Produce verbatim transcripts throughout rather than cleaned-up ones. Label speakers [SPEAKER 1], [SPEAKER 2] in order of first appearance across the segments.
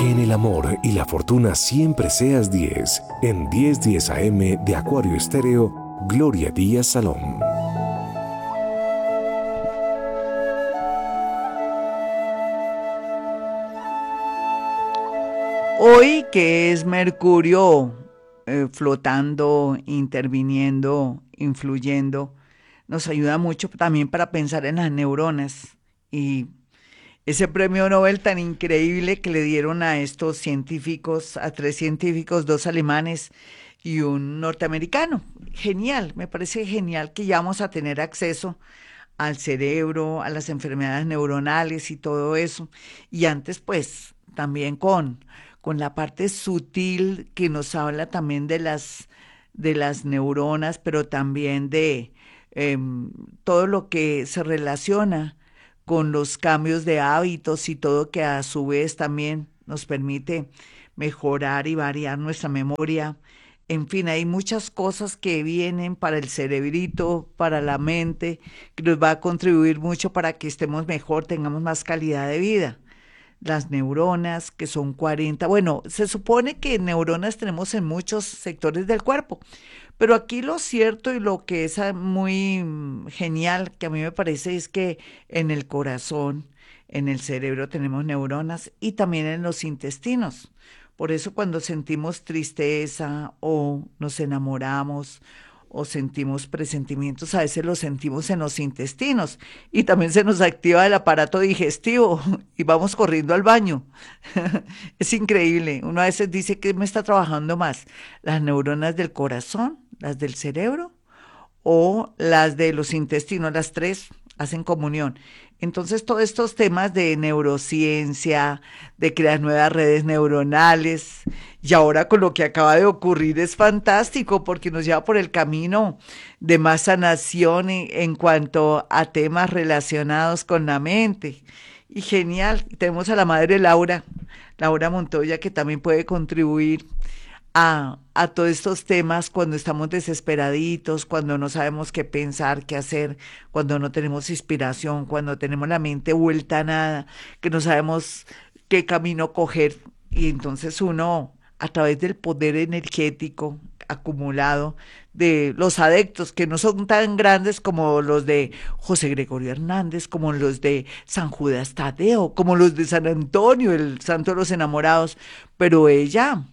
[SPEAKER 1] Que en el amor y la fortuna siempre seas diez. En diez diez A M de Acuario Estéreo, Gloria Díaz Salón.
[SPEAKER 2] Hoy que es Mercurio eh, flotando, interviniendo, influyendo, nos ayuda mucho también para pensar en las neuronas y ese premio Nobel tan increíble que le dieron a estos científicos, a tres científicos, dos alemanes y un norteamericano. Genial, me parece genial que ya vamos a tener acceso al cerebro, a las enfermedades neuronales y todo eso. Y antes, pues, también con, con la parte sutil que nos habla también de las, de las neuronas, pero también de em, todo lo que se relaciona con los cambios de hábitos y todo que a su vez también nos permite mejorar y variar nuestra memoria. En fin, hay muchas cosas que vienen para el cerebrito, para la mente, que nos va a contribuir mucho para que estemos mejor, tengamos más calidad de vida. Las neuronas, que son cuarenta, bueno, se supone que neuronas tenemos en muchos sectores del cuerpo, pero aquí lo cierto y lo que es ah, muy mm, genial, que a mí me parece, es que en el corazón, en el cerebro tenemos neuronas y también en los intestinos. Por eso cuando sentimos tristeza o nos enamoramos o sentimos presentimientos, a veces los sentimos en los intestinos y también se nos activa el aparato digestivo y vamos corriendo al baño. Es increíble. Uno a veces dice que me está trabajando más, las neuronas del corazón, las del cerebro o las de los intestinos, las tres hacen comunión. Entonces, todos estos temas de neurociencia, de crear nuevas redes neuronales, y ahora con lo que acaba de ocurrir es fantástico porque nos lleva por el camino de más sanación en, en cuanto a temas relacionados con la mente. Y genial, tenemos a la madre Laura, Laura Montoya, que también puede contribuir a, a todos estos temas cuando estamos desesperaditos, cuando no sabemos qué pensar, qué hacer, cuando no tenemos inspiración, cuando tenemos la mente vuelta a nada, que no sabemos qué camino coger. Y entonces uno, a través del poder energético acumulado de los adeptos, que no son tan grandes como los de José Gregorio Hernández, como los de San Judas Tadeo, como los de San Antonio, el santo de los enamorados, pero ella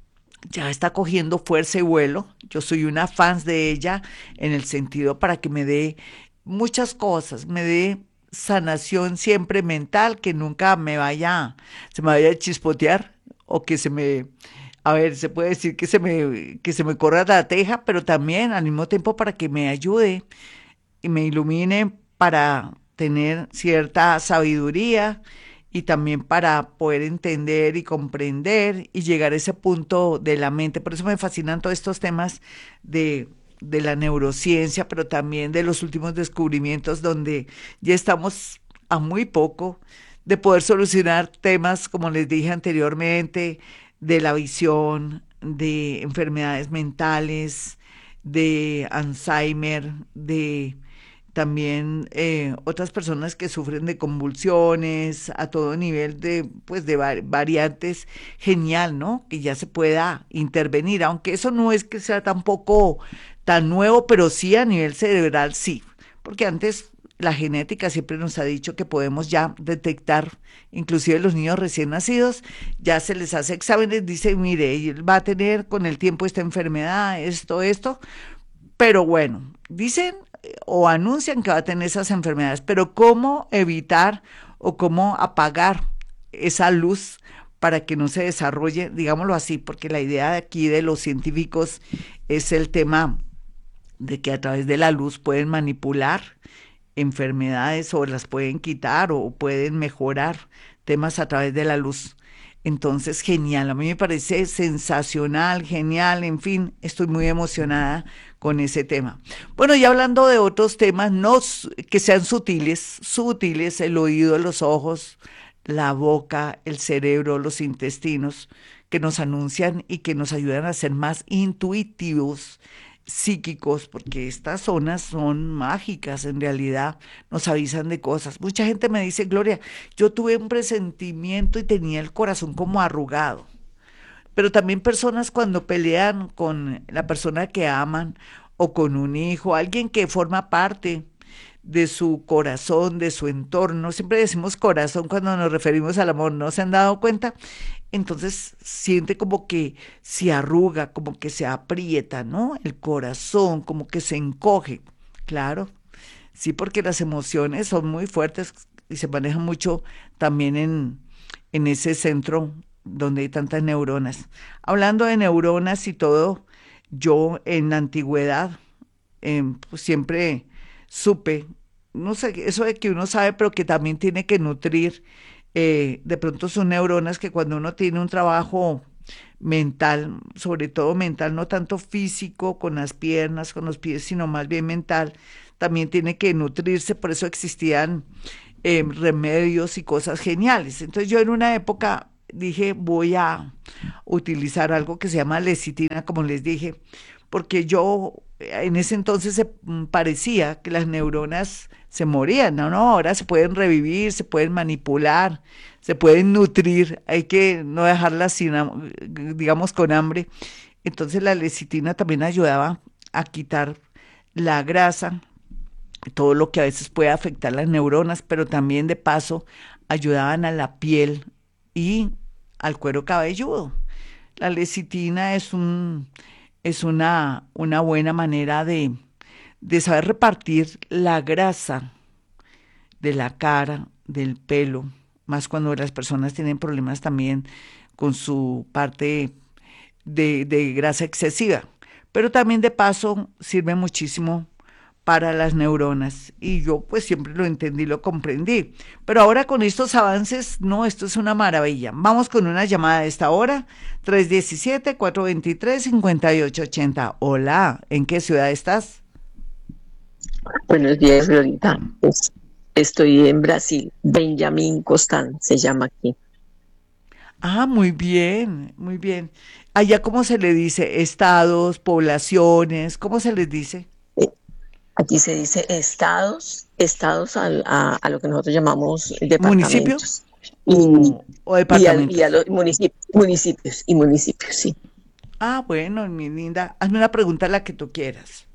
[SPEAKER 2] ya está cogiendo fuerza y vuelo. Yo soy una fan de ella en el sentido para que me dé muchas cosas, me dé sanación siempre mental, que nunca me vaya, se me vaya a chispotear o que se me, a ver, se puede decir que se me, que se me corra la teja, pero también al mismo tiempo para que me ayude y me ilumine para tener cierta sabiduría y también para poder entender y comprender y llegar a ese punto de la mente. Por eso me fascinan todos estos temas de, de la neurociencia, pero también de los últimos descubrimientos donde ya estamos a muy poco de poder solucionar temas, como les dije anteriormente, de la visión, de enfermedades mentales, de Alzheimer, de también eh, otras personas que sufren de convulsiones a todo nivel de, pues, de va- variantes, genial, ¿no? Que ya se pueda intervenir, aunque eso no es que sea tampoco tan nuevo, pero sí a nivel cerebral sí, porque antes la genética siempre nos ha dicho que podemos ya detectar, inclusive los niños recién nacidos, ya se les hace exámenes, dice, mire, él va a tener con el tiempo esta enfermedad, esto, esto, pero bueno, dicen eh, o anuncian que va a tener esas enfermedades, pero ¿cómo evitar o cómo apagar esa luz para que no se desarrolle, digámoslo así, porque la idea de aquí de los científicos es el tema de que a través de la luz pueden manipular enfermedades o las pueden quitar o pueden mejorar temas a través de la luz. Entonces, genial, a mí me parece sensacional, genial, en fin, estoy muy emocionada con ese tema. Bueno, y hablando de otros temas, no s- que sean sutiles, sutiles, el oído, los ojos, la boca, el cerebro, los intestinos, que nos anuncian y que nos ayudan a ser más intuitivos psíquicos, porque estas zonas son mágicas, en realidad nos avisan de cosas. Mucha gente me dice, Gloria, yo tuve un presentimiento y tenía el corazón como arrugado. Pero también personas cuando pelean con la persona que aman o con un hijo, alguien que forma parte de su corazón, de su entorno. Siempre decimos corazón cuando nos referimos al amor, ¿no se han dado cuenta? Entonces siente como que se arruga, como que se aprieta, ¿no? El corazón, como que se encoge. Claro, sí, porque las emociones son muy fuertes y se manejan mucho también en, en ese centro donde hay tantas neuronas. Hablando de neuronas y todo, yo en la antigüedad eh, pues siempre supe, no sé, eso de que uno sabe, pero que también tiene que nutrir, eh, de pronto son neuronas que cuando uno tiene un trabajo mental, sobre todo mental, no tanto físico, con las piernas, con los pies, sino más bien mental, también tiene que nutrirse, por eso existían eh, remedios y cosas geniales. Entonces yo en una época dije, voy a utilizar algo que se llama lecitina, como les dije, porque yo eh, en ese entonces se mm, parecía que las neuronas se morían, no, no, ahora se pueden revivir, se pueden manipular, se pueden nutrir, hay que no dejarlas sin, ham- digamos, con hambre. Entonces la lecitina también ayudaba a quitar la grasa, todo lo que a veces puede afectar las neuronas, pero también de paso ayudaban a la piel y al cuero cabelludo. La lecitina es un, es una, una buena manera de, de saber repartir la grasa de la cara, del pelo, más cuando las personas tienen problemas también con su parte de, de grasa excesiva. Pero también de paso sirve muchísimo para las neuronas y yo pues siempre lo entendí, lo comprendí. Pero ahora con estos avances, no, esto es una maravilla. Vamos con una llamada de esta hora, tres uno siete, cuatro dos tres, cinco ocho ocho cero. Hola, ¿en qué ciudad estás?
[SPEAKER 3] Buenos días, Glorita. Pues, estoy en Brasil. Benjamín Constant se llama aquí.
[SPEAKER 2] Ah, muy bien, muy bien. Allá, ¿cómo se le dice? Estados, poblaciones, ¿cómo se les dice?
[SPEAKER 3] Eh, Aquí se dice estados, estados al- a, a lo que nosotros llamamos
[SPEAKER 2] ¿Municipio
[SPEAKER 3] departamentos. Y,
[SPEAKER 2] o, o
[SPEAKER 3] y, al- y a
[SPEAKER 2] departamentos?
[SPEAKER 3] los municipios, municipios y municipios, sí.
[SPEAKER 2] Ah, bueno, mi linda, hazme una pregunta la que tú quieras.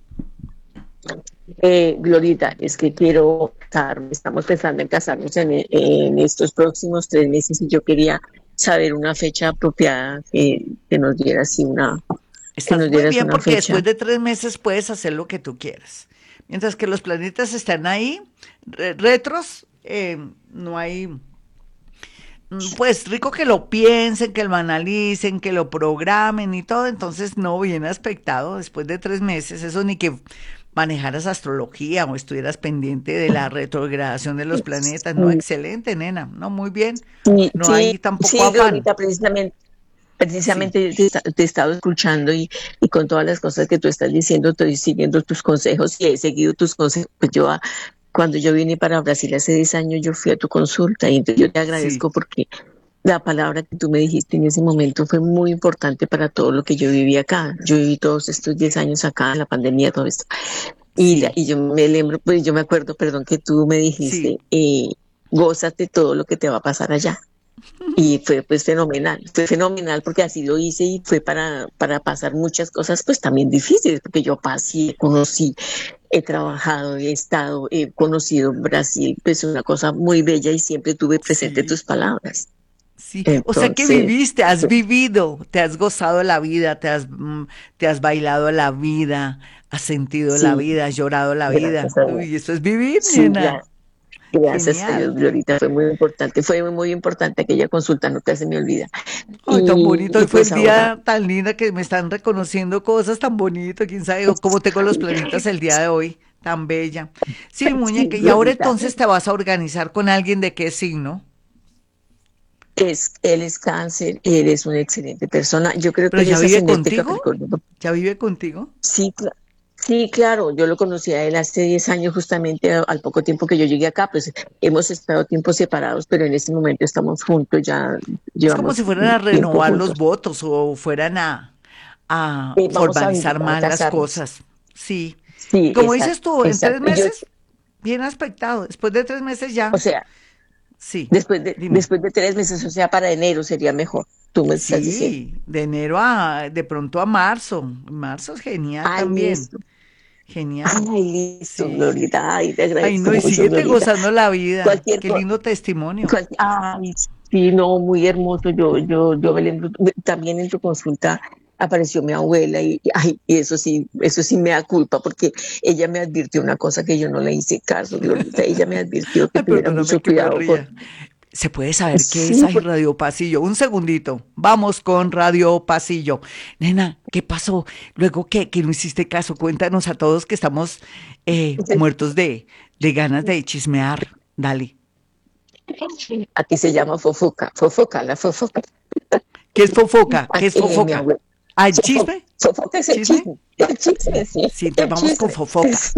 [SPEAKER 3] Eh, Glorita, es que quiero casarme, estamos pensando en casarnos en, e- en estos próximos tres meses y yo quería saber una fecha apropiada que, que nos diera así una, que
[SPEAKER 2] Estás
[SPEAKER 3] nos
[SPEAKER 2] muy
[SPEAKER 3] dieras
[SPEAKER 2] bien
[SPEAKER 3] una
[SPEAKER 2] porque después
[SPEAKER 3] fecha.
[SPEAKER 2] de tres meses puedes hacer lo que tú quieras. Mientras que los planetas están ahí, re- retros, eh, no hay, mm, pues rico que lo piensen, que lo analicen, que lo programen y todo, entonces no viene aspectado después de tres meses, eso ni que manejaras astrología o estuvieras pendiente de la retrogradación de los planetas, no, excelente, nena, no, muy bien,
[SPEAKER 3] Sí,
[SPEAKER 2] no hay
[SPEAKER 3] sí,
[SPEAKER 2] tampoco
[SPEAKER 3] sí,
[SPEAKER 2] afán,
[SPEAKER 3] Glorita, precisamente.
[SPEAKER 2] sí,
[SPEAKER 3] Precisamente te, esta- te he estado escuchando y, y con todas las cosas que tú estás diciendo, estoy siguiendo tus consejos y he seguido tus consejos. Pues yo, ah, cuando yo vine para Brasil hace diez años, yo fui a tu consulta y entonces yo te
[SPEAKER 2] sí,
[SPEAKER 3] agradezco porque la palabra que tú me dijiste en ese momento fue muy importante para todo lo que yo viví acá. Yo viví todos estos diez años acá, la pandemia, todo esto. Y, la-
[SPEAKER 2] sí,
[SPEAKER 3] y yo me lembro, pues yo me acuerdo, perdón, que tú me
[SPEAKER 2] sí.
[SPEAKER 3] dijiste, eh, gózate todo lo que te va a pasar allá. Y fue pues fenomenal, fue fenomenal porque así lo hice y fue para, para pasar muchas cosas pues también difíciles, porque yo pasé, conocí, he trabajado, he estado, he conocido Brasil, pues una cosa muy bella y siempre tuve presente
[SPEAKER 2] Sí,
[SPEAKER 3] tus palabras.
[SPEAKER 2] sí. O sea que
[SPEAKER 3] Entonces,
[SPEAKER 2] viviste, has vivido, te has gozado la vida, te has, mm, te has bailado la vida, has sentido la
[SPEAKER 3] sí,
[SPEAKER 2] vida, has llorado la vida.
[SPEAKER 3] gracias a Dios.
[SPEAKER 2] Uy, eso es vivir,
[SPEAKER 3] Sí,
[SPEAKER 2] nena.
[SPEAKER 3] gra- gracias a Dios,
[SPEAKER 2] Genial.
[SPEAKER 3] Glorita, fue muy importante, fue muy importante aquella consulta, nunca se me olvida.
[SPEAKER 2] Ay, tan bonito.
[SPEAKER 3] Y,
[SPEAKER 2] Hoy
[SPEAKER 3] y
[SPEAKER 2] fue
[SPEAKER 3] pues
[SPEAKER 2] el
[SPEAKER 3] ahora,
[SPEAKER 2] día tan lindo que me están reconociendo cosas tan bonitas. Quién sabe cómo tengo los planitas el día de hoy. Tan bella. Sí,
[SPEAKER 3] sí,
[SPEAKER 2] muñeca. Y ahora
[SPEAKER 3] Glorita,
[SPEAKER 2] entonces te vas a organizar con alguien de qué signo.
[SPEAKER 3] es, él es cáncer, él es una excelente persona. Yo creo que
[SPEAKER 2] Pero
[SPEAKER 3] él
[SPEAKER 2] ya
[SPEAKER 3] es
[SPEAKER 2] vive
[SPEAKER 3] ascendente
[SPEAKER 2] contigo.
[SPEAKER 3] Capricornio.
[SPEAKER 2] Ya vive contigo.
[SPEAKER 3] Sí, cla- sí, claro, yo lo conocí a él hace diez años, justamente a- al poco tiempo que yo llegué acá, pues hemos estado tiempo separados, pero en este momento estamos juntos, ya
[SPEAKER 2] Es como si
[SPEAKER 3] llevamos
[SPEAKER 2] fueran a
[SPEAKER 3] tiempo
[SPEAKER 2] renovar los
[SPEAKER 3] juntos.
[SPEAKER 2] votos o fueran a, a
[SPEAKER 3] Eh, vamos a,
[SPEAKER 2] formalizar
[SPEAKER 3] a
[SPEAKER 2] más las
[SPEAKER 3] casarnos.
[SPEAKER 2] cosas. Sí.
[SPEAKER 3] Sí,
[SPEAKER 2] Como dices
[SPEAKER 3] exacto,
[SPEAKER 2] tú, en tres
[SPEAKER 3] exacto. Y yo,
[SPEAKER 2] meses, bien aspectado. Después de tres meses
[SPEAKER 3] o
[SPEAKER 2] ya,
[SPEAKER 3] sea,
[SPEAKER 2] sí.
[SPEAKER 3] después de,
[SPEAKER 2] Dime.
[SPEAKER 3] después de tres meses, o sea, para enero sería mejor. Tú me estás diciendo.
[SPEAKER 2] Sí, de enero a, de pronto a marzo. Marzo es genial
[SPEAKER 3] Ay,
[SPEAKER 2] también.
[SPEAKER 3] listo.
[SPEAKER 2] Genial.
[SPEAKER 3] Ay, listo,
[SPEAKER 2] Sí.
[SPEAKER 3] Glorita. Ay, te
[SPEAKER 2] Ay,
[SPEAKER 3] agradezco
[SPEAKER 2] no, y
[SPEAKER 3] mucho,
[SPEAKER 2] síguete
[SPEAKER 3] Glorita.
[SPEAKER 2] gozando la vida.
[SPEAKER 3] Cualquier
[SPEAKER 2] Qué
[SPEAKER 3] cosa.
[SPEAKER 2] lindo testimonio.
[SPEAKER 3] Cual- Ay, sí, no, muy hermoso. Yo, yo, yo, Belén, también en tu consulta apareció mi abuela y, y, ay, y eso sí, eso sí me da culpa porque ella me advirtió una cosa que yo no le hice caso, Glorita. Ella me advirtió que
[SPEAKER 2] Ay,
[SPEAKER 3] tuviera
[SPEAKER 2] perdóname
[SPEAKER 3] mucho
[SPEAKER 2] que me
[SPEAKER 3] cuidado con,
[SPEAKER 2] ría. ¿Se puede saber qué es
[SPEAKER 3] sí,
[SPEAKER 2] ahí
[SPEAKER 3] por-
[SPEAKER 2] Radio Pasillo? Un segundito. Vamos con Radio Pasillo. Nena, ¿qué pasó? Luego que, que no hiciste caso, cuéntanos a todos que estamos eh, muertos de, de ganas de chismear. Dale.
[SPEAKER 3] aquí se llama fofoca, fofoca, la fofoca.
[SPEAKER 2] ¿Qué es fofoca? ¿Qué es
[SPEAKER 3] Aquí, eh, mi
[SPEAKER 2] fofoca?
[SPEAKER 3] abuela.
[SPEAKER 2] ¿Ah, el
[SPEAKER 3] Sofoca,
[SPEAKER 2] chisme?
[SPEAKER 3] sofoca es el
[SPEAKER 2] ¿Chisme?
[SPEAKER 3] chisme, el chisme, sí,
[SPEAKER 2] Sí, entonces
[SPEAKER 3] el
[SPEAKER 2] vamos con
[SPEAKER 3] chisme.
[SPEAKER 2] fofoca.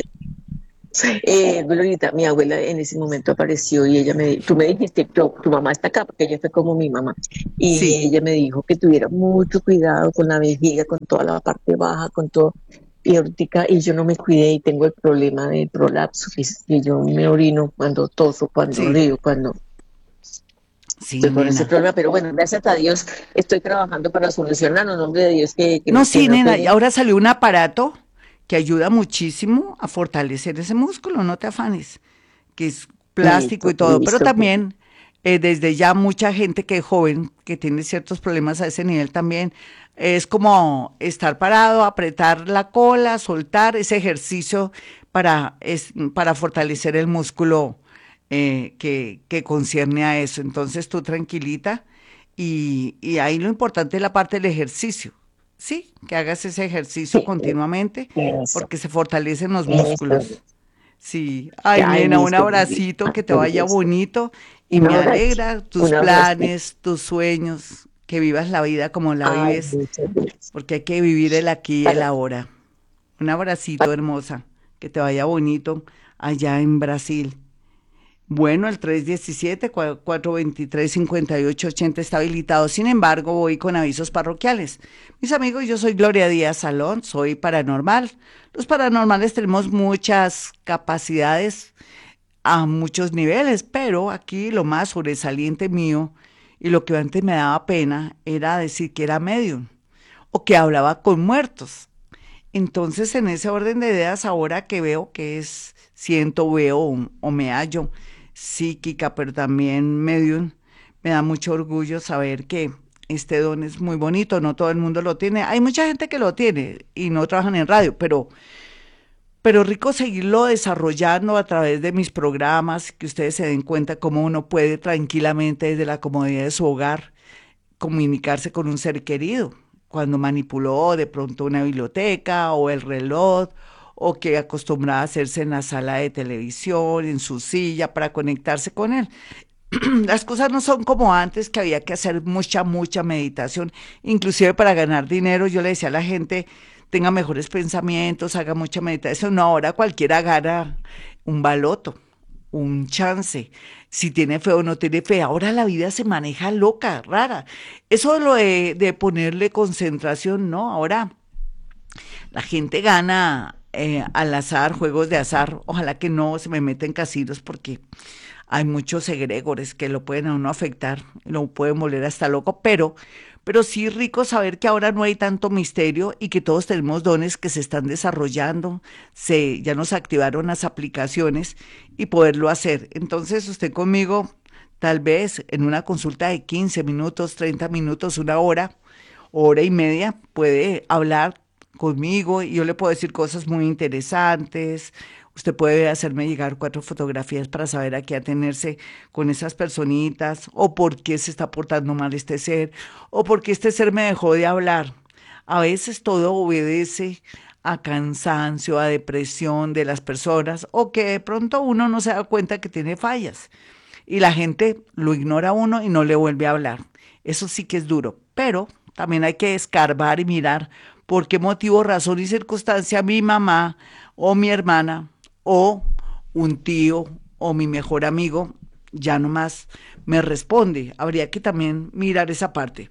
[SPEAKER 3] Eh, Glorita, mi abuela en ese momento apareció y ella me, tú me dijiste, tu, tu mamá está acá, porque ella fue como mi mamá, y
[SPEAKER 2] Sí.
[SPEAKER 3] ella me dijo que tuviera mucho cuidado con la vejiga, con toda la parte baja, con todo, y ahorita, y yo no me cuidé y tengo el problema de prolapso, que es que yo me orino cuando toso, cuando
[SPEAKER 2] Sí,
[SPEAKER 3] río, cuando
[SPEAKER 2] sí,
[SPEAKER 3] estoy con ese
[SPEAKER 2] nena.
[SPEAKER 3] problema, pero bueno, gracias a Dios estoy trabajando para solucionarlo, en nombre de Dios, que, que,
[SPEAKER 2] No,
[SPEAKER 3] que
[SPEAKER 2] sí,
[SPEAKER 3] me
[SPEAKER 2] nena, y
[SPEAKER 3] operen.
[SPEAKER 2] ahora salió un aparato que ayuda muchísimo a fortalecer ese músculo, no te afanes, que es plástico y
[SPEAKER 3] Listo,
[SPEAKER 2] todo, pero
[SPEAKER 3] listo.
[SPEAKER 2] también eh, desde ya mucha gente que es joven, que tiene ciertos problemas a ese nivel también, es como estar parado, apretar la cola, soltar ese ejercicio para, es, para fortalecer el músculo eh, que, que concierne a eso. Entonces tú tranquilita y, y ahí lo importante es la parte del ejercicio. Sí, que hagas ese ejercicio
[SPEAKER 3] Sí,
[SPEAKER 2] continuamente
[SPEAKER 3] eso,
[SPEAKER 2] porque se fortalecen los
[SPEAKER 3] eso.
[SPEAKER 2] músculos. Sí, ay
[SPEAKER 3] Ay,
[SPEAKER 2] nena, un
[SPEAKER 3] listo,
[SPEAKER 2] abracito, que te
[SPEAKER 3] por
[SPEAKER 2] vaya
[SPEAKER 3] Dios.
[SPEAKER 2] bonito y
[SPEAKER 3] Un
[SPEAKER 2] me
[SPEAKER 3] abrazo,
[SPEAKER 2] alegra tus
[SPEAKER 3] un abrazo.
[SPEAKER 2] planes, tus sueños, que vivas la vida como la
[SPEAKER 3] Ay,
[SPEAKER 2] vives,
[SPEAKER 3] muchas gracias.
[SPEAKER 2] porque hay que vivir el aquí y el
[SPEAKER 3] Para,
[SPEAKER 2] ahora. Un abracito hermosa, que te vaya bonito allá en Brasil. Bueno, el tres diecisiete, cuatro veintitrés, cincuenta y ocho ochenta está habilitado. Sin embargo, voy con avisos parroquiales. Mis amigos, yo soy Gloria Díaz Salón, soy paranormal. Los paranormales tenemos muchas capacidades a muchos niveles, pero aquí lo más sobresaliente mío y lo que antes me daba pena era decir que era medium o que hablaba con muertos. Entonces, en ese orden de ideas, ahora que veo que es, siento, veo o, o me hallo psíquica, pero también medium, me da mucho orgullo saber que este don es muy bonito, no todo el mundo lo tiene. Hay mucha gente que lo tiene y no trabajan en radio, pero, pero rico seguirlo desarrollando a través de mis programas, que ustedes se den cuenta cómo uno puede tranquilamente desde la comodidad de su hogar comunicarse con un ser querido, cuando manipuló de pronto una biblioteca o el reloj, o que acostumbraba a hacerse en la sala de televisión, en su silla, para conectarse con él. Las cosas no son como antes, que había que hacer mucha, mucha meditación, inclusive para ganar dinero. Yo le decía a la gente, tenga mejores pensamientos, haga mucha meditación. No, ahora cualquiera gana un baloto, un chance, si tiene fe o no tiene fe. Ahora la vida se maneja loca, rara. Eso de lo de, de ponerle concentración, no. Ahora la gente gana eh, al azar, juegos de azar. Ojalá que no se me meta en casinos porque hay muchos egregores que lo pueden a uno afectar, lo pueden volver hasta loco, pero, pero sí rico saber que ahora no hay tanto misterio y que todos tenemos dones que se están desarrollando, se, ya nos activaron las aplicaciones y poderlo hacer. Entonces usted conmigo, tal vez en una consulta de quince minutos, treinta minutos, una hora, hora y media, puede hablar conmigo y yo le puedo decir cosas muy interesantes. Usted puede hacerme llegar cuatro fotografías para saber a qué atenerse con esas personitas, o por qué se está portando mal este ser, o por qué este ser me dejó de hablar. A veces todo obedece a cansancio, a depresión de las personas, o que de pronto uno no se da cuenta que tiene fallas y la gente lo ignora a uno y no le vuelve a hablar. Eso sí que es duro, pero también hay que escarbar y mirar por qué motivo, razón y circunstancia mi mamá o mi hermana o un tío o mi mejor amigo ya no más me responde. Habría que también mirar esa parte.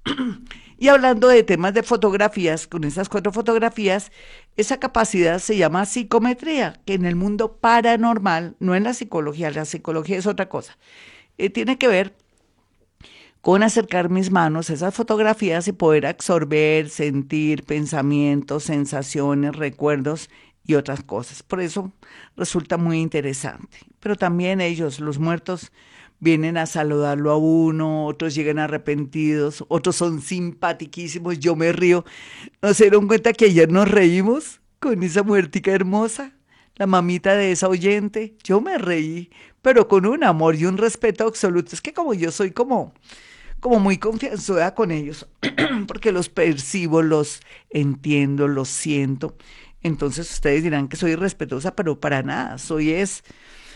[SPEAKER 2] Y hablando de temas de fotografías, con esas cuatro fotografías, esa capacidad se llama psicometría, que en el mundo paranormal, no en la psicología, la psicología es otra cosa, eh, tiene que ver con acercar mis manos a esas fotografías y poder absorber, sentir pensamientos, sensaciones, recuerdos y otras cosas. Por eso resulta muy interesante. Pero también ellos, los muertos, vienen a saludarlo a uno, otros llegan arrepentidos, otros son simpatiquísimos, yo me río. ¿No se dieron cuenta que ayer nos reímos con esa muertica hermosa? La mamita de esa oyente, yo me reí, pero con un amor y un respeto absoluto. Es que como yo soy como como muy confianzuda con ellos, porque los percibo, los entiendo, los siento. Entonces ustedes dirán que soy irrespetuosa, pero para nada, soy es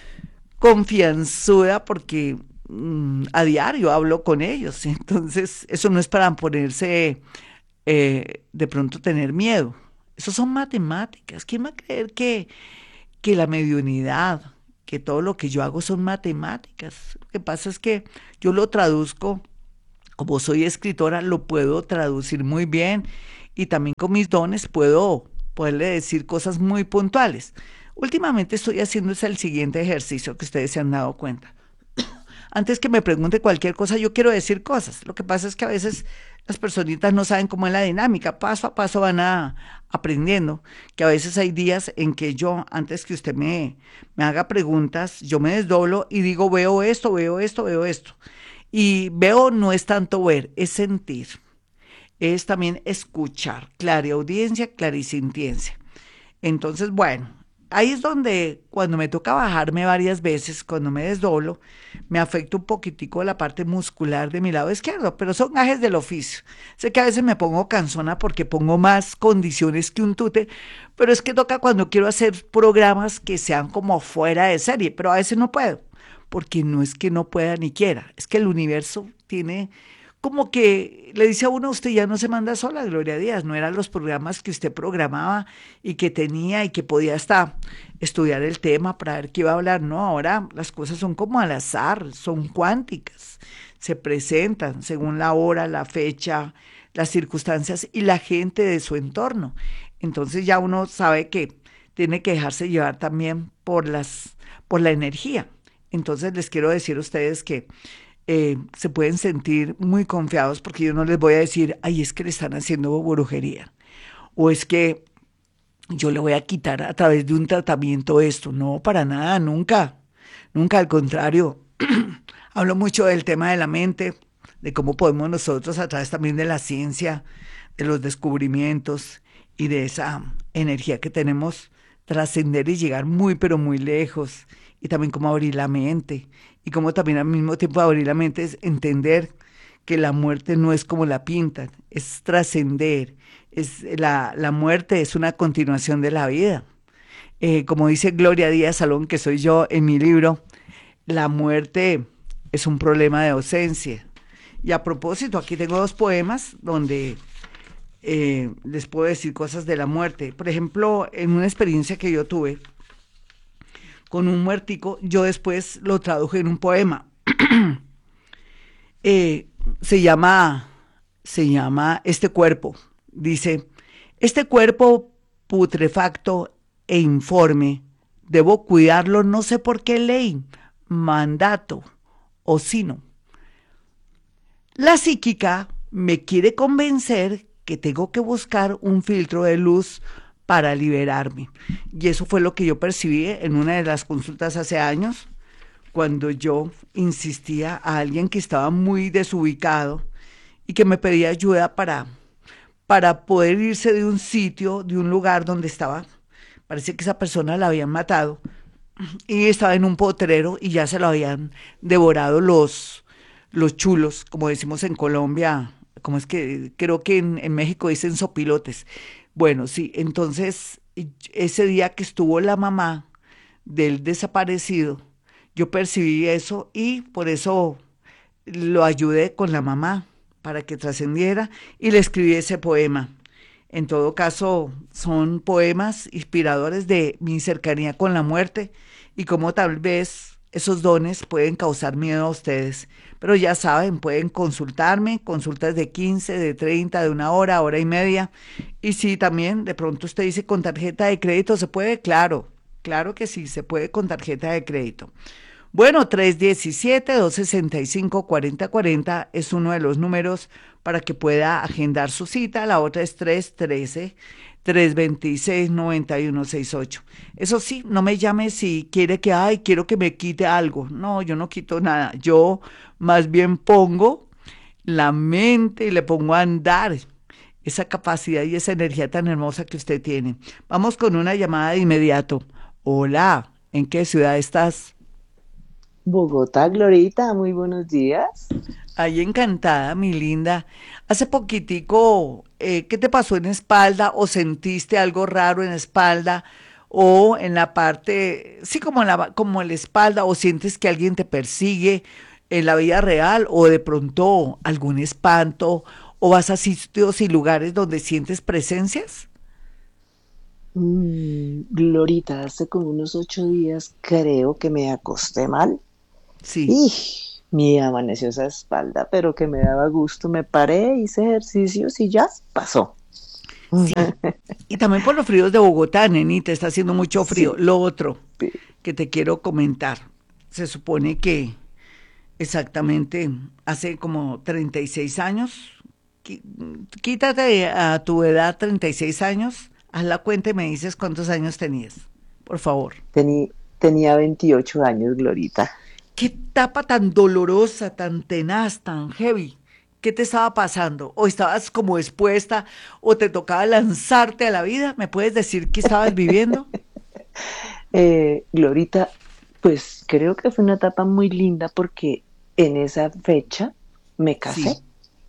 [SPEAKER 2] confianzuda porque mm, a diario hablo con ellos. Entonces eso no es para ponerse, eh, de pronto tener miedo. Eso son matemáticas. ¿Quién va a creer que, que la mediunidad, que todo lo que yo hago son matemáticas? Lo que pasa es que yo lo traduzco como soy escritora, lo puedo traducir muy bien y también con mis dones puedo poderle decir cosas muy puntuales. Últimamente estoy haciendo es el siguiente ejercicio que ustedes se han dado cuenta. Antes que me pregunte cualquier cosa, yo quiero decir cosas. Lo que pasa es que a veces las personitas no saben cómo es la dinámica. Paso a paso van a, aprendiendo. Que a veces hay días en que yo, antes que usted me, me haga preguntas, yo me desdoblo y digo, veo esto, veo esto, veo esto. Y veo no es tanto ver, es sentir, es también escuchar, clariaudiencia, clarisintiencia. Entonces, bueno, ahí es donde cuando me toca bajarme varias veces, cuando me desdoblo, me afecta un poquitico la parte muscular de mi lado izquierdo, pero son gajes del oficio. Sé que a veces me pongo cansona porque pongo más condiciones que un tute, pero es que toca cuando quiero hacer programas que sean como fuera de serie, pero a veces no puedo. Porque no es que no pueda ni quiera, es que el universo tiene como que le dice a uno, usted ya no se manda sola, Gloria Díaz, no eran los programas que usted programaba y que tenía y que podía hasta estudiar el tema para ver qué iba a hablar, no, ahora las cosas son como al azar, son cuánticas, se presentan según la hora, la fecha, las circunstancias y la gente de su entorno. Entonces ya uno sabe que tiene que dejarse llevar también por las, por la energía. Entonces les quiero decir a ustedes que eh, se pueden sentir muy confiados porque yo no les voy a decir, ay, es que le están haciendo brujería o es que yo le voy a quitar a través de un tratamiento esto. No, para nada, nunca, nunca, al contrario. Hablo mucho del tema de la mente, de cómo podemos nosotros a través también de la ciencia, de los descubrimientos y de esa energía que tenemos trascender y llegar muy, pero muy lejos. Y también cómo abrir la mente. Y cómo también al mismo tiempo abrir la mente es entender que la muerte no es como la pintan, es trascender. Es, la, la muerte es una continuación de la vida. Eh, como dice Gloria Díaz Salón, que soy yo en mi libro, la muerte es un problema de ausencia. Y a propósito, aquí tengo dos poemas donde eh, les puedo decir cosas de la muerte. Por ejemplo, en una experiencia que yo tuve con un muertico, yo después lo traduje en un poema. eh, se llama, se llama Este cuerpo. Dice, este cuerpo putrefacto e informe, debo cuidarlo no sé por qué ley, mandato o sino. La psíquica me quiere convencer que tengo que buscar un filtro de luz para liberarme. Y eso fue lo que yo percibí en una de las consultas hace años, cuando yo insistía a alguien que estaba muy desubicado y que me pedía ayuda para, para poder irse de un sitio, de un lugar donde estaba. Parece que esa persona la habían matado y estaba en un potrero y ya se lo habían devorado los, los chulos, como decimos en Colombia, como es que creo que en, en México dicen sopilotes. Bueno, sí, entonces ese día que estuvo la mamá del desaparecido, yo percibí eso y por eso lo ayudé con la mamá para que trascendiera y le escribí ese poema. En todo caso, son poemas inspiradores de mi cercanía con la muerte y cómo tal vez esos dones pueden causar miedo a ustedes. Pero ya saben, pueden consultarme, consultas de quince, de treinta, de una hora, hora y media. Y si también de pronto usted dice con tarjeta de crédito, ¿se puede? Claro, claro que sí, se puede con tarjeta de crédito. Bueno, tres uno siete, dos seis cinco, cuatro cero cuatro cero es uno de los números para que pueda agendar su cita. La otra es tres uno tres, tres dos seis, nueve uno seis ocho. Eso sí, no me llame si quiere que, ay, quiero que me quite algo. No, yo no quito nada. Yo más bien pongo la mente y le pongo a andar esa capacidad y esa energía tan hermosa que usted tiene. Vamos con una llamada de inmediato. Hola, ¿en qué ciudad estás?
[SPEAKER 4] Bogotá, Glorita, muy buenos días.
[SPEAKER 2] Ay, encantada, mi linda. Hace poquitico, eh, ¿qué te pasó en la espalda o sentiste algo raro en la espalda o en la parte, sí, como en la, como en la espalda o sientes que alguien te persigue en la vida real o de pronto algún espanto o vas a sitios y lugares donde sientes presencias?
[SPEAKER 4] Mm, Glorita, hace como unos ocho días creo que me acosté mal
[SPEAKER 2] Sí.
[SPEAKER 4] y me amaneció esa espalda, pero que me daba gusto. Me paré, hice ejercicios y ya pasó.
[SPEAKER 2] Sí, y también por los fríos de Bogotá, nenita, está haciendo mucho frío.
[SPEAKER 4] Sí,
[SPEAKER 2] Lo otro
[SPEAKER 4] sí.
[SPEAKER 2] que te quiero comentar, se supone que exactamente hace como treinta y seis años, qui- quítate a tu edad treinta y seis años, haz la cuenta y me dices cuántos años tenías, por favor.
[SPEAKER 4] Tení- tenía veintiocho años, Glorita.
[SPEAKER 2] ¿Qué etapa tan dolorosa, tan tenaz, tan heavy? ¿Qué te estaba pasando? ¿O estabas como expuesta o te tocaba lanzarte a la vida? ¿Me puedes decir qué estabas viviendo?
[SPEAKER 4] Eh, Glorita, pues creo que fue una etapa muy linda porque en esa fecha me casé.
[SPEAKER 2] Sí,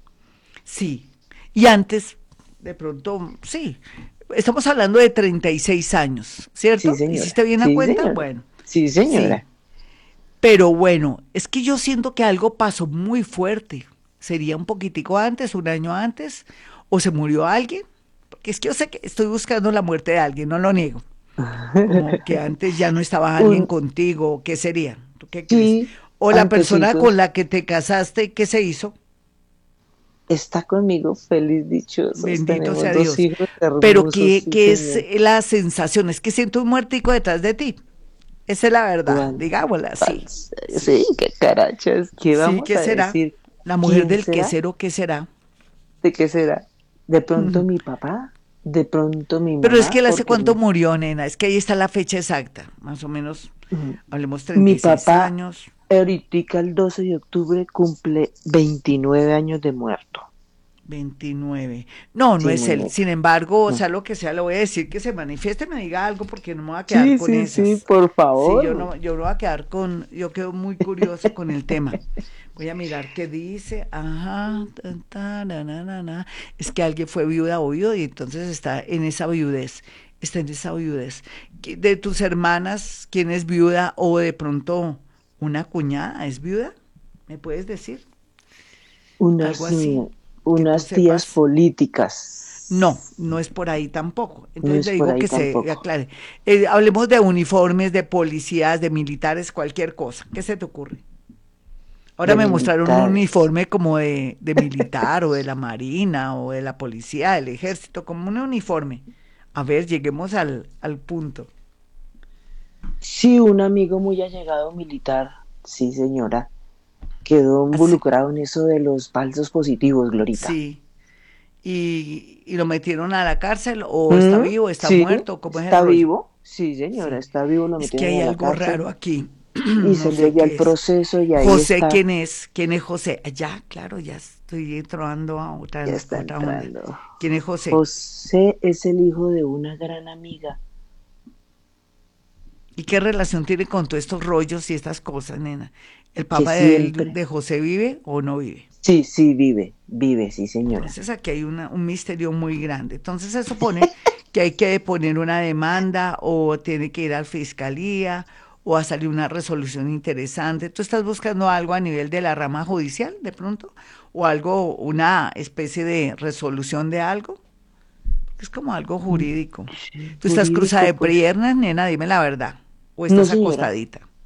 [SPEAKER 2] sí. Y antes, de pronto, sí. Estamos hablando de treinta y seis años,
[SPEAKER 4] Sí,
[SPEAKER 2] ¿cierto?
[SPEAKER 4] señora.
[SPEAKER 2] ¿Hiciste bien la
[SPEAKER 4] Sí,
[SPEAKER 2] cuenta?
[SPEAKER 4] señora.
[SPEAKER 2] Bueno,
[SPEAKER 4] Sí,
[SPEAKER 2] sí.
[SPEAKER 4] señora.
[SPEAKER 2] Pero bueno, es que yo siento que algo pasó muy fuerte. ¿Sería un poquitico antes, un año antes? ¿O se murió alguien? Porque es que yo sé que estoy buscando la muerte de alguien, no lo niego. Como que antes ya no estaba alguien
[SPEAKER 4] Un,
[SPEAKER 2] contigo, ¿qué sería? ¿Tú qué crees?
[SPEAKER 4] sí,
[SPEAKER 2] O la persona con
[SPEAKER 4] antecitos,
[SPEAKER 2] la que te casaste, ¿qué se hizo?
[SPEAKER 4] está conmigo, feliz, dichosos.
[SPEAKER 2] Bendito
[SPEAKER 4] Tenemos
[SPEAKER 2] sea
[SPEAKER 4] dos
[SPEAKER 2] Dios.
[SPEAKER 4] hijos
[SPEAKER 2] Pero
[SPEAKER 4] hermosos,
[SPEAKER 2] ¿qué,
[SPEAKER 4] sí,
[SPEAKER 2] qué es
[SPEAKER 4] señor.
[SPEAKER 2] la sensación? Es que siento un muertico detrás de ti. Esa es la verdad,
[SPEAKER 4] Juan,
[SPEAKER 2] digámosla,
[SPEAKER 4] Juan,
[SPEAKER 2] sí, sí.
[SPEAKER 4] sí, qué carachas. ¿Qué
[SPEAKER 2] Sí,
[SPEAKER 4] vamos
[SPEAKER 2] ¿qué
[SPEAKER 4] a
[SPEAKER 2] será?
[SPEAKER 4] decir?
[SPEAKER 2] La mujer
[SPEAKER 4] ¿Quién
[SPEAKER 2] del
[SPEAKER 4] será?
[SPEAKER 2] quesero, ¿qué será?
[SPEAKER 4] ¿De qué será? ¿De pronto mi papá? ¿De pronto mi
[SPEAKER 2] Pero es que
[SPEAKER 4] mamá?
[SPEAKER 2] él hace
[SPEAKER 4] Porque
[SPEAKER 2] cuánto
[SPEAKER 4] mi,
[SPEAKER 2] murió, nena. Es que ahí está la fecha exacta. Más o menos,
[SPEAKER 4] mm,
[SPEAKER 2] hablemos treinta
[SPEAKER 4] mi
[SPEAKER 2] y seis
[SPEAKER 4] papá
[SPEAKER 2] años.
[SPEAKER 4] ahorita el doce de octubre cumple veintinueve años de muerto.
[SPEAKER 2] Veintinueve. No, no
[SPEAKER 4] Sí,
[SPEAKER 2] es él.
[SPEAKER 4] muñeca.
[SPEAKER 2] Sin embargo, o
[SPEAKER 4] No.
[SPEAKER 2] sea lo que sea, le voy a decir que se manifieste, me diga algo porque no me voy a quedar
[SPEAKER 4] Sí,
[SPEAKER 2] con
[SPEAKER 4] sí, sí,
[SPEAKER 2] esas.
[SPEAKER 4] por
[SPEAKER 2] Sí, yo
[SPEAKER 4] favor.
[SPEAKER 2] no, yo no voy a quedar con, yo quedo muy curiosa con el tema. Voy a mirar qué dice. Ajá, ta, ta, na, na, na, na. Es que alguien fue viuda o viudo y entonces está en esa viudez. Está en esa viudez. ¿Qui- De tus hermanas, quién es viuda o de pronto una cuñada es viuda? ¿Me puedes decir? Algo
[SPEAKER 4] Unas,
[SPEAKER 2] así,
[SPEAKER 4] mm,
[SPEAKER 2] que tú
[SPEAKER 4] unas tías
[SPEAKER 2] sepas. No,
[SPEAKER 4] políticas.
[SPEAKER 2] no es por ahí tampoco.
[SPEAKER 4] No
[SPEAKER 2] Entonces le
[SPEAKER 4] es por
[SPEAKER 2] digo
[SPEAKER 4] ahí
[SPEAKER 2] que se
[SPEAKER 4] tampoco.
[SPEAKER 2] aclare. Eh, hablemos de uniformes, de policías, de militares, cualquier cosa. ¿Qué se te ocurre? Ahora
[SPEAKER 4] De
[SPEAKER 2] me mostraron un
[SPEAKER 4] militares.
[SPEAKER 2] uniforme como de, de militar o de la marina o de la policía, del ejército, como un uniforme. A ver, lleguemos al, al punto.
[SPEAKER 4] Sí, un amigo muy allegado militar, sí, señora, quedó
[SPEAKER 2] Así,
[SPEAKER 4] involucrado en eso de los falsos positivos, Glorita.
[SPEAKER 2] sí. Y, y lo metieron a la cárcel o está
[SPEAKER 4] Mm,
[SPEAKER 2] vivo, está
[SPEAKER 4] sí,
[SPEAKER 2] muerto, ¿cómo es el
[SPEAKER 4] está
[SPEAKER 2] rollo?
[SPEAKER 4] vivo. Sí, señora,
[SPEAKER 2] Sí.
[SPEAKER 4] está vivo, lo
[SPEAKER 2] Es que
[SPEAKER 4] metieron
[SPEAKER 2] hay
[SPEAKER 4] a la
[SPEAKER 2] algo
[SPEAKER 4] cárcel
[SPEAKER 2] raro aquí.
[SPEAKER 4] y
[SPEAKER 2] No
[SPEAKER 4] salió
[SPEAKER 2] sé
[SPEAKER 4] ya el
[SPEAKER 2] qué es.
[SPEAKER 4] proceso y ahí
[SPEAKER 2] José,
[SPEAKER 4] está,
[SPEAKER 2] ¿quién es? ¿Quién es José? Ya, claro, ya estoy entrando a
[SPEAKER 4] ya
[SPEAKER 2] otra, a
[SPEAKER 4] está
[SPEAKER 2] otra onda.
[SPEAKER 4] entrando.
[SPEAKER 2] ¿Quién es José?
[SPEAKER 4] José es el hijo de una gran amiga.
[SPEAKER 2] ¿Y qué relación tiene con todos estos rollos y estas cosas, nena? ¿El
[SPEAKER 4] Que
[SPEAKER 2] papá de él,
[SPEAKER 4] siempre,
[SPEAKER 2] de José, vive o no vive?
[SPEAKER 4] sí, sí, vive, vive, sí, señora.
[SPEAKER 2] Entonces aquí hay una- un misterio muy grande. Entonces se supone que hay que poner una demanda o tiene que ir a la fiscalía o a salir una resolución interesante. ¿Tú estás buscando algo a nivel de la rama judicial de pronto? ¿O algo, una especie de resolución de algo? Es como algo
[SPEAKER 4] Mm,
[SPEAKER 2] jurídico.
[SPEAKER 4] sí,
[SPEAKER 2] ¿Tú estás cruzada
[SPEAKER 4] jurídico,
[SPEAKER 2] de
[SPEAKER 4] pues,
[SPEAKER 2] piernas, nena? Dime la verdad. ¿O
[SPEAKER 4] no,
[SPEAKER 2] estás
[SPEAKER 4] señora,
[SPEAKER 2] acostadita?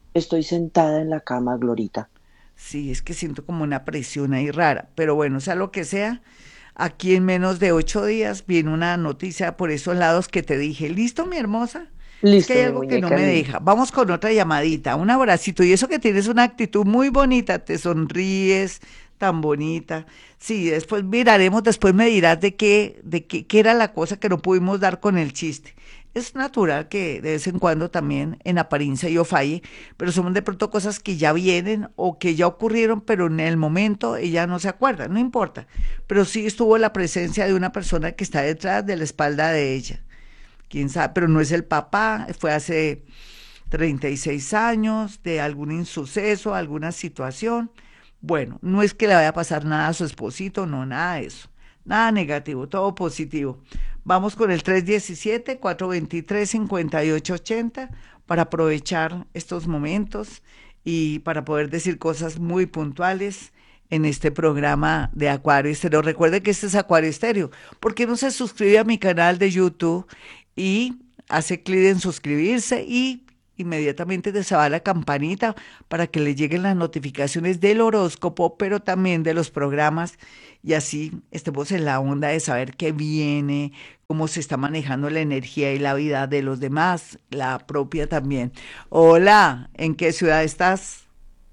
[SPEAKER 4] estoy sentada en la cama, Glorita.
[SPEAKER 2] Sí, es que siento como una presión ahí rara, pero bueno, sea lo que sea, aquí en menos de ocho días viene una noticia por esos lados que te dije. ¿Listo, mi hermosa? Es que
[SPEAKER 4] Listo,
[SPEAKER 2] hay
[SPEAKER 4] mi
[SPEAKER 2] algo que no
[SPEAKER 4] muñeca
[SPEAKER 2] me
[SPEAKER 4] linda.
[SPEAKER 2] deja. Vamos con otra llamadita, un abracito. Y eso que tienes una actitud muy bonita, te sonríes, tan bonita. Sí, después miraremos, después me dirás de qué, de qué, qué era la cosa que no pudimos dar con el chiste. Es natural que de vez en cuando también en apariencia yo falle, pero son de pronto cosas que ya vienen o que ya ocurrieron, pero en el momento ella no se acuerda, no importa. Pero sí estuvo la presencia de una persona que está detrás de la espalda de ella. Quién sabe, pero no es el papá, fue hace treinta y seis años, de algún insuceso, alguna situación. Bueno, no es que le vaya a pasar nada a su esposito, no, nada de eso. Nada negativo, todo positivo. Vamos con el tres diecisiete, cuatro veintitrés, cincuenta y ocho ochenta para aprovechar estos momentos y para poder decir cosas muy puntuales en este programa de Acuario Estéreo. Recuerde que este es Acuario Estéreo. ¿Por qué no se suscribe a mi canal de YouTube y hace clic en suscribirse y inmediatamente te se va la campanita para que le lleguen las notificaciones del horóscopo, pero también de los programas y así estemos en la onda de saber qué viene, cómo se está manejando la energía y la vida de los demás, la propia también. Hola, ¿en qué ciudad estás?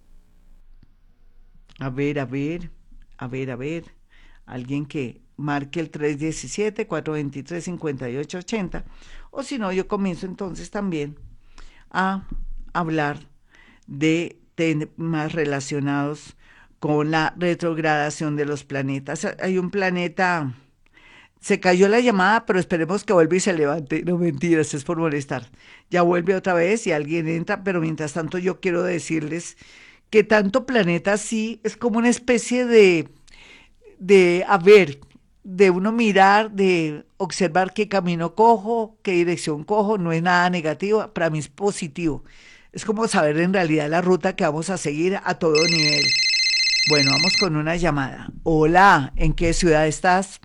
[SPEAKER 2] A ver, a ver, a ver, a ver. Alguien que marque el tres diecisiete, cuatro veintitrés, cincuenta y ocho ochenta. O si no, yo comienzo entonces también a hablar de temas relacionados con la retrogradación de los planetas. Hay un planeta, se cayó la llamada, pero esperemos que vuelva y se levante. No mentiras, es por molestar. Ya vuelve otra vez y alguien entra, pero mientras tanto yo quiero decirles que tanto planeta sí es como una especie de, de, a ver, de uno mirar, de observar qué camino cojo, qué dirección cojo, no es nada negativo, para mí es positivo. Es como saber en realidad la ruta que vamos a seguir a todo nivel. Bueno, vamos con una llamada. Hola, ¿en qué ciudad estás?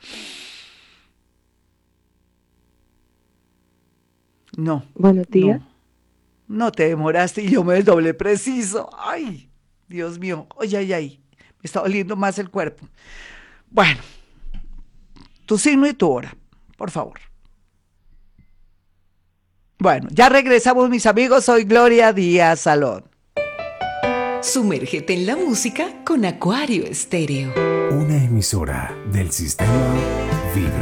[SPEAKER 2] No,
[SPEAKER 4] Buenos días.
[SPEAKER 2] no, no te demoraste y yo me desdoblé preciso. Ay, Dios mío, oye, ay, ay, me está doliendo más el cuerpo. Bueno, tu signo y tu hora, por favor. Bueno, ya regresamos, mis amigos. Soy Gloria Díaz Salón.
[SPEAKER 5] Sumérgete en la música con Acuario Estéreo.
[SPEAKER 1] Una emisora del sistema Vibra.